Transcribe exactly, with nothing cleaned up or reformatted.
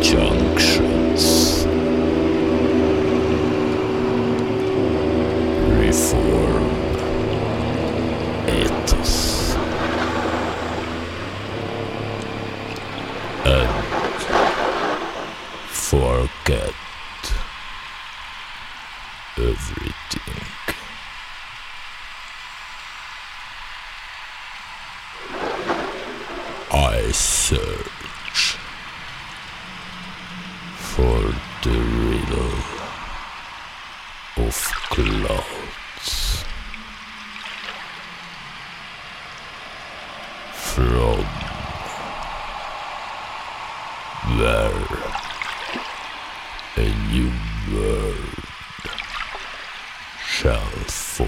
junctions, reform ethos, and forget everything. I search for the riddle of clouds. From where a new